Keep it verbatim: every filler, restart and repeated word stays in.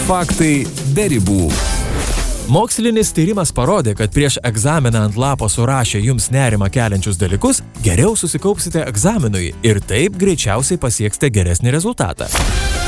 Faktai be ribų. Mokslinis tyrimas parodė, kad prieš egzaminą ant lapo surašę jums nerimą keliančius dalykus, geriau susikaupsite egzaminui ir taip greičiausiai pasieksite geresnį rezultatą.